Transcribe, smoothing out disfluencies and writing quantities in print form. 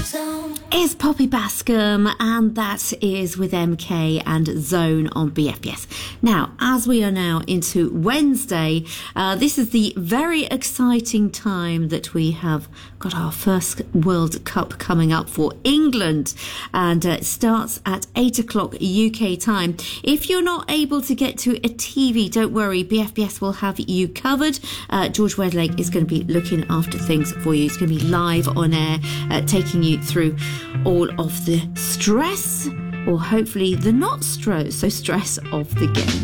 Is Poppy Bascom, and that is with MK and Zone on BFBS. Now, as we are now into Wednesday, this is the very exciting time that we have got our first World Cup coming up for England, and it starts at 8 o'clock UK time. If you're not able to get to a TV, don't worry, BFBS will have you covered. George Wedlake is going to be looking after things for you. He's going to be live on air, taking you through all of the stress, or hopefully the not stress of the game.